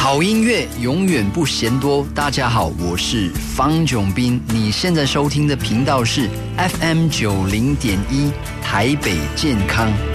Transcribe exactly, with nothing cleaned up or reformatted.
好音乐永远不嫌多。大家好，我是方炯斌，你现在收听的频道是 F M 九零点一台北健康。